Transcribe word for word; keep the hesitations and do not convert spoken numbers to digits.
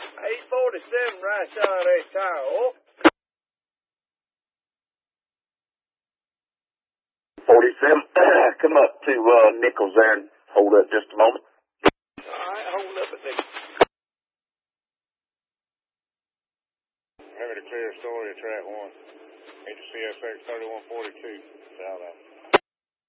eight forty-seven right side of tower. forty-seven, come up to uh, Nichols there and hold up just a moment. All right, hold up at Nichols. Having a clear story of track one. H C S X thirty-one forty-two, south out.